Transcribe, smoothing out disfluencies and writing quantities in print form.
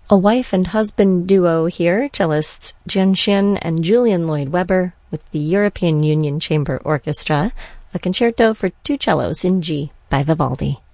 A wife and husband duo here, cellists Jianxian and Julian Lloyd-Webber with the European Union Chamber Orchestra, a concerto for two cellos in G by Vivaldi.